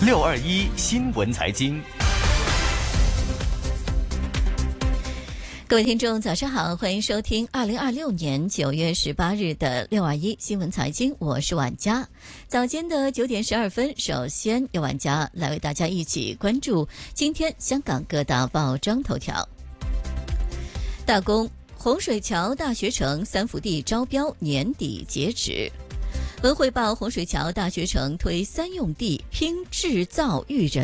621新闻财经。 各位听众早上好，欢迎收听2026年9月18日的621新闻财经，我是婉佳。早间的9点12分，首先由婉佳来为大家一起关注今天香港各大报章头条。大公，洪水桥大学城3幅地招标年底截止。文汇报，洪水桥大学城推3用地拼制造育人